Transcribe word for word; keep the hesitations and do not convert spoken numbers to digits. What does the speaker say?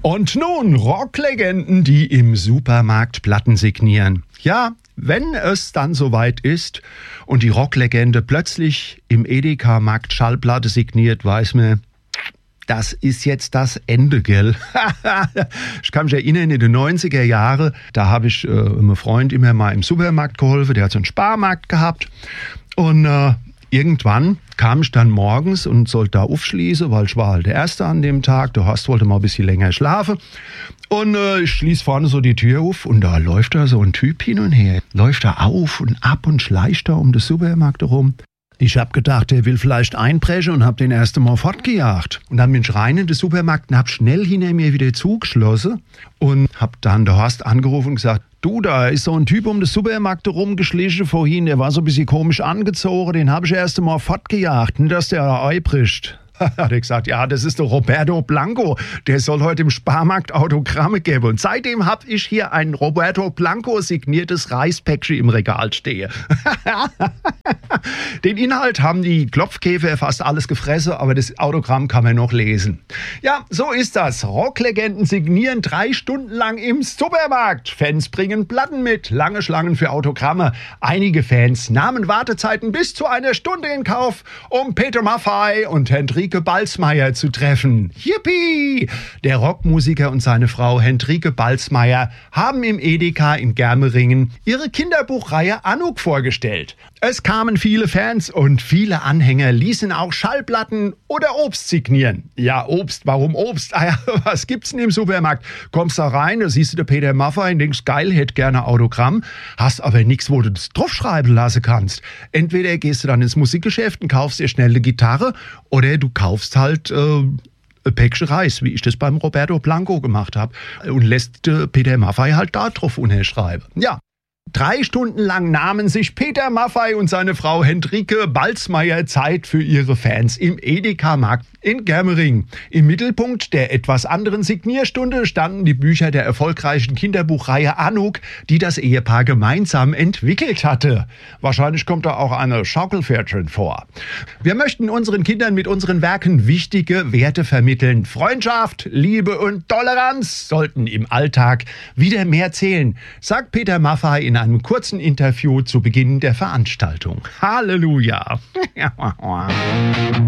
Und nun Rocklegenden, die im Supermarkt Platten signieren. Ja, wenn es dann soweit ist und die Rocklegende plötzlich im Edeka-Markt Schallplatte signiert, weiß man, das ist jetzt das Ende, gell? Ich kann mich erinnern, in den neunziger Jahren, da habe ich äh, einem Freund immer mal im Supermarkt geholfen, der hat so einen Sparmarkt gehabt. Und äh, irgendwann kam ich dann morgens und sollte da aufschließen, weil ich war halt der Erste an dem Tag. Der Horst wollte mal ein bisschen länger schlafen. Und äh, ich schließe vorne so die Tür auf und da läuft da so ein Typ hin und her. Läuft da auf und ab und schleicht da um den Supermarkt herum. Ich hab gedacht, der will vielleicht einbrechen und hab den erst Mal fortgejagt. Und dann bin ich rein in den Supermarkt und hab schnell hinter mir wieder zugeschlossen und hab dann der Horst angerufen und gesagt, du, da ist so ein Typ um den Supermarkt rumgeschlichen vorhin, der war so ein bisschen komisch angezogen, den hab ich erst Mal fortgejagt, nicht dass der einbricht. Hat er gesagt, ja, das ist der Roberto Blanco, der soll heute im Sparmarkt Autogramme geben. Und seitdem habe ich hier ein Roberto Blanco signiertes Reispäckchen im Regal stehen. Den Inhalt haben die Klopfkäfer fast alles gefressen, aber das Autogramm kann man noch lesen. Ja, so ist das. Rocklegenden signieren drei Stunden lang im Supermarkt. Fans bringen Platten mit, lange Schlangen für Autogramme. Einige Fans nahmen Wartezeiten bis zu einer Stunde in Kauf, um Peter Maffay und Hendrike Balsmeier zu treffen. Yippie! Der Rockmusiker und seine Frau Hendrike Balsmeier haben im Edeka in Germeringen ihre Kinderbuchreihe Anouk vorgestellt. Es kamen viele Fans und viele Anhänger ließen auch Schallplatten oder Obst signieren. Ja, Obst, warum Obst? Ah ja, was gibt's denn im Supermarkt? Kommst da rein, da siehst du den Peter Maffay und denkst, geil, hätte gerne Autogramm, hast aber nichts, wo du das draufschreiben lassen kannst. Entweder gehst du dann ins Musikgeschäft und kaufst dir schnell eine Gitarre oder du kaufst halt äh, ein Päckchen Reis, wie ich das beim Roberto Blanco gemacht habe, und lässt äh, Peter Maffay halt da drauf unterschreiben. Ja. Drei Stunden lang nahmen sich Peter Maffay und seine Frau Hendrike Balsmeier Zeit für ihre Fans im Edeka-Markt in Germering. Im Mittelpunkt der etwas anderen Signierstunde standen die Bücher der erfolgreichen Kinderbuchreihe Anouk, die das Ehepaar gemeinsam entwickelt hatte. Wahrscheinlich kommt da auch eine Schaukelpferdchen vor. Wir möchten unseren Kindern mit unseren Werken wichtige Werte vermitteln. Freundschaft, Liebe und Toleranz sollten im Alltag wieder mehr zählen, sagt Peter Maffay in einem kurzen Interview zu Beginn der Veranstaltung. Halleluja!